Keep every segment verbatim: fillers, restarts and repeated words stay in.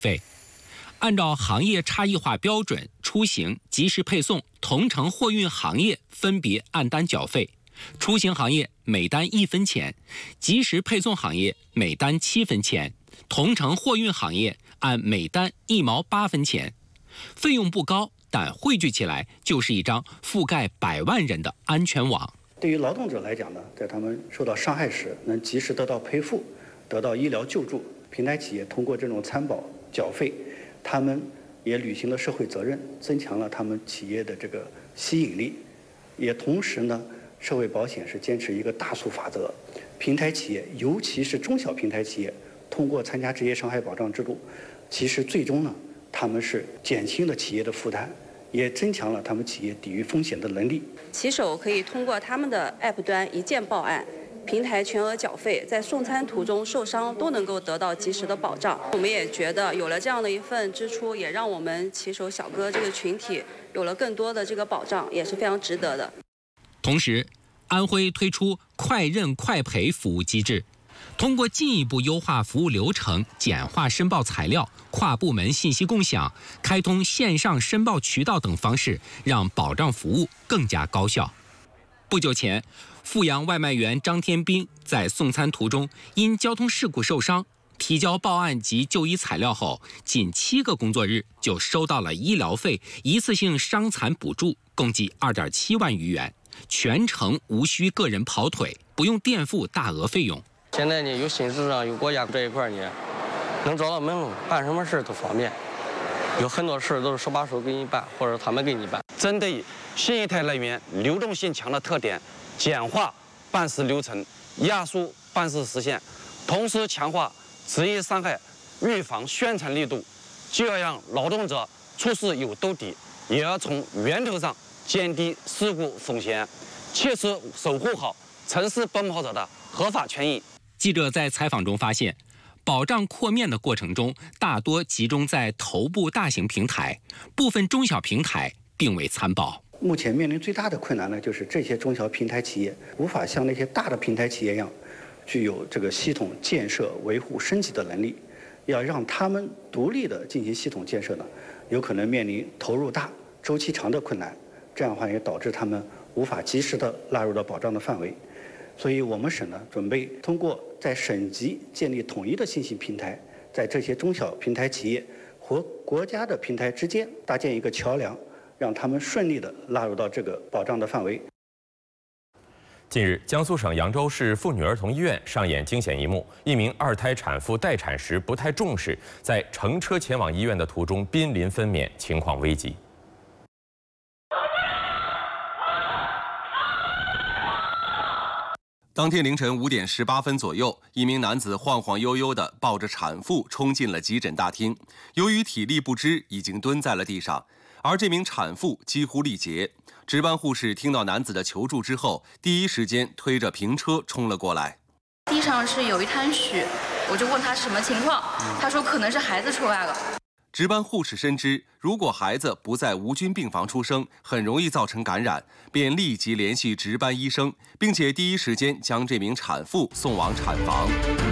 费。按照行业差异化标准，出行、即时配送、同城货运行业分别按单缴费。出行行业每单一分钱，即时配送行业每单七分钱，同城货运行业按每单一毛八分钱。费用不高，但汇聚起来就是一张覆盖百万人的安全网。 对于劳动者来讲呢，在他们受到伤害时，能及时得到赔付，得到医疗救助。平台企业通过这种参保缴费，他们也履行了社会责任，增强了他们企业的这个吸引力。也同时呢，社会保险是坚持一个大数法则，平台企业，尤其是中小平台企业，通过参加职业伤害保障制度，其实最终呢，他们是减轻了企业的负担，也增强了他们企业抵御风险的能力。 骑手可以通过他们的 A P P 端一键报案，平台全额缴费，在送餐途中受伤都能够得到及时的保障。我们也觉得有了这样的一份支出，也让我们骑手小哥这个群体有了更多的这个保障，也是非常值得的。 同时，安徽推出快认快赔服务机制，通过进一步优化服务流程、简化申报材料、跨部门信息共享、开通线上申报渠道等方式，让保障服务更加高效。不久前，阜阳外卖员张天兵在送餐途中因交通事故受伤，提交报案及就医材料后，仅七个工作日就收到了医疗费、一次性伤残补助，共计二点七万余元，全程无需个人跑腿，不用垫付大额费用。 现在呢，有新市场，有国家这一块呢，能找到门路，办什么事都方便。有很多事都是手把手给你办，或者他们给你办。 针对新一代人员流动性强的特点，简化办事流程，压缩办事时限，同时强化职业伤害预防宣传力度，就要让劳动者出事有兜底，也要从源头上减低事故风险，切实守护好城市奔跑者的合法权益。 记者在采访中发现，保障扩面的过程中，大多集中在头部大型平台，部分中小平台并未参保。 目前面临最大的困难呢，就是这些中小平台企业无法像那些大的平台企业一样，具有这个系统建设、维护、升级的能力。要让他们独立的进行系统建设呢，有可能面临投入大、周期长的困难。这样的话也导致他们无法及时的纳入到保障的范围。所以我们省呢，准备通过在省级建立统一的信息平台，在这些中小平台企业和国家的平台之间搭建一个桥梁，让他们顺利地纳入到这个保障的范围。 近日，江苏省扬州市妇女儿童医院上演惊险一幕：一名二胎产妇待产时不太重视，在乘车前往医院的途中濒临分娩，情况危急。 当天凌晨五点十八分左右，一名男子晃晃悠悠地抱着产妇冲进了急诊大厅。由于体力不支，已经蹲在了地上，而这名产妇几乎力竭。值班护士听到男子的求助之后，第一时间推着平车冲了过来。 地上是有一滩血，我就问他什么情况，他说可能是孩子出来了。 值班护士深知，如果孩子不在无菌病房出生，很容易造成感染，便立即联系值班医生，并且第一时间将这名产妇送往产房。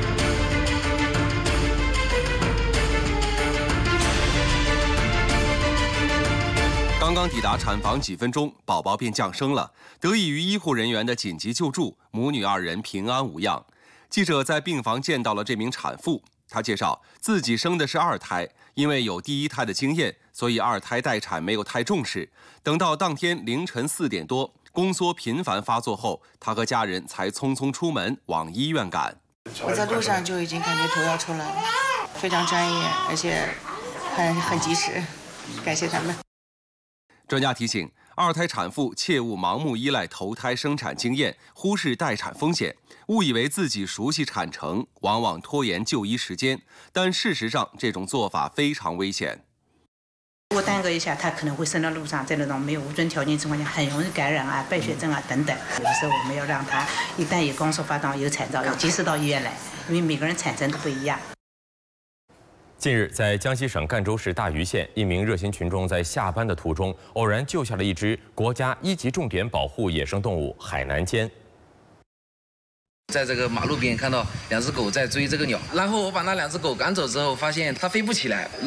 刚刚抵达产房几分钟，宝宝便降生了。得益于医护人员的紧急救助，母女二人平安无恙。记者在病房见到了这名产妇，她介绍自己生的是二胎，因为有第一胎的经验，所以二胎待产没有太重视。等到当天凌晨四点多，宫缩频繁发作后，她和家人才匆匆出门往医院赶。 我在路上就已经感觉头要出来了，非常专业，而且很很及时，感谢他们。 专家提醒，二胎产妇切勿盲目依赖头胎生产经验，忽视待产风险，误以为自己熟悉产程，往往拖延就医时间。但事实上，这种做法非常危险。 如果耽搁一下，他可能会生到路上，在那种没有无菌条件情况下，很容易感染啊、败血症啊等等。有的时候我们要让他一旦有宫缩发作、有产兆，要及时到医院来，因为每个人产程都不一样。 近日，在江西省赣州市大余县，一名热心群众在下班的途中，偶然救下了一只国家一级重点保护野生动物海南尖。 在这个马路边看到两只狗在追这个鸟，然后我把那两只狗赶走之后，发现它飞不起来，